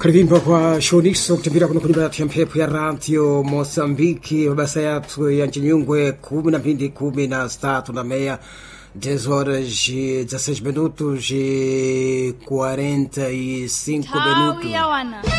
Karibimba kwa Shonix kutembea kuna kuliba tempepo ya Radio Mozambiki mabasa yatu ya Nchinyungwe 12:13 na meia 10 horas e 16 minutos e 45 minutos.